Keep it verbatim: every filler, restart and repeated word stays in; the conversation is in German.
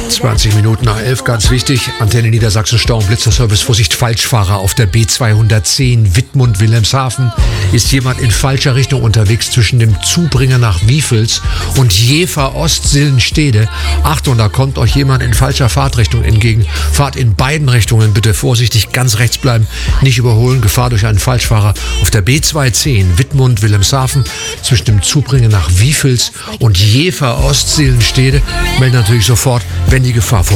zwanzig Minuten nach elf, ganz wichtig. Antenne Niedersachsen Stau- und Blitzerservice. Vorsicht, Falschfahrer auf der B zweihundertzehn Wittmund-Wilhelmshaven. Ist jemand in falscher Richtung unterwegs zwischen dem Zubringer nach Wiefels und Jever-Ost-Sillenstede. Achtung, da kommt euch jemand in falscher Fahrtrichtung entgegen. Fahrt in beiden Richtungen bitte vorsichtig, ganz rechts bleiben, nicht überholen. Gefahr durch einen Falschfahrer auf der B zweihundertzehn Wittmund-Wilhelmshaven zwischen dem Zubringer nach Wiefels und Jever-Ost-Sillenstede. Melden natürlich sofort, wenn die Gefahr vorbei